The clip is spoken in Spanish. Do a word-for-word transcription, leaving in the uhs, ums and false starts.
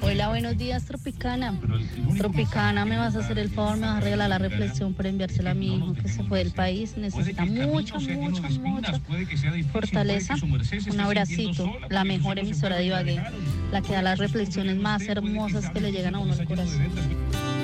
Hola, buenos días, Tropicana. Tropicana, me vas a hacer el favor, me vas a regalar la reflexión para enviársela a mi hijo que se fue del país. Necesita mucha, mucha, mucha fortaleza. Un abracito, la mejor emisora de Ibagué, la que da las reflexiones más hermosas que le llegan a uno al corazón.